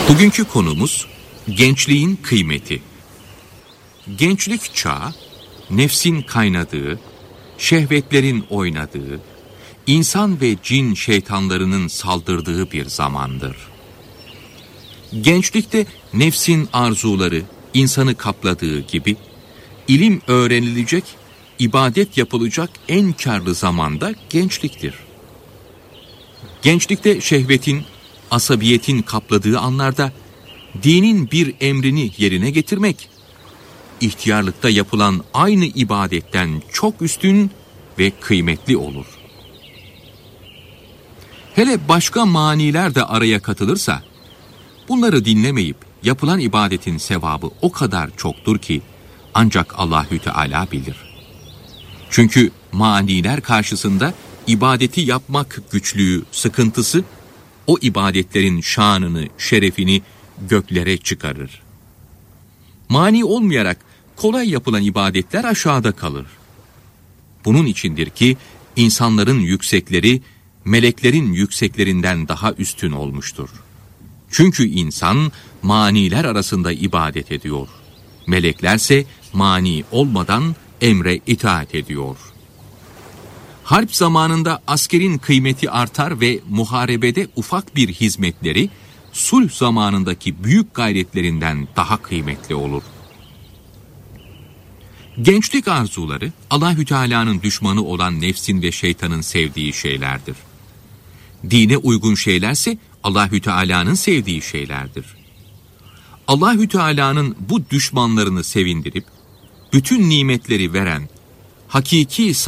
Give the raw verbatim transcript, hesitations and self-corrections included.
Bugünkü konumuz gençliğin kıymeti. Gençlik çağı, nefsin kaynadığı, şehvetlerin oynadığı, insan ve cin şeytanlarının saldırdığı bir zamandır. Gençlikte nefsin arzuları insanı kapladığı gibi, ilim öğrenilecek, ibadet yapılacak en kârlı zamanda gençliktir. Gençlikte şehvetin, asabiyetin kapladığı anlarda dinin bir emrini yerine getirmek, ihtiyarlıkta yapılan aynı ibadetten çok üstün ve kıymetli olur. Hele başka maniler de araya katılırsa, bunları dinlemeyip yapılan ibadetin sevabı o kadar çoktur ki ancak Allahü Teala bilir. Çünkü maniler karşısında ibadeti yapmak güçlüğü, sıkıntısı, o ibadetlerin şanını, şerefini göklere çıkarır. Mani olmayarak kolay yapılan ibadetler aşağıda kalır. Bunun içindir ki insanların yüksekleri, meleklerin yükseklerinden daha üstün olmuştur. Çünkü insan maniler arasında ibadet ediyor. Meleklerse mani olmadan emre itaat ediyor. Harp zamanında askerin kıymeti artar ve muharebede ufak bir hizmetleri sulh zamanındaki büyük gayretlerinden daha kıymetli olur. Gençlik arzuları Allahü Teala'nın düşmanı olan nefsin ve şeytanın sevdiği şeylerdir. Dine uygun şeylerse Allahü Teala'nın sevdiği şeylerdir. Allahü Teala'nın bu düşmanlarını sevindirip bütün nimetleri veren hakiki